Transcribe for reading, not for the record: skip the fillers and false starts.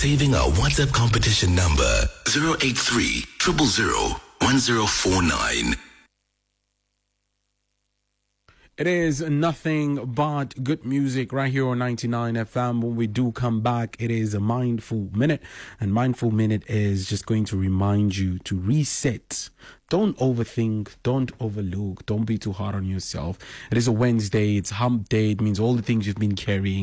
saving our WhatsApp competition number 083 000 1049. It is nothing but good music right here on 99 FM. When we do come back, it is a Mindful Minute. And Mindful Minute is just going to remind you to reset. Don't overthink. Don't overlook. Don't be too hard on yourself. It is a Wednesday. It's hump day. It means all the things you've been carrying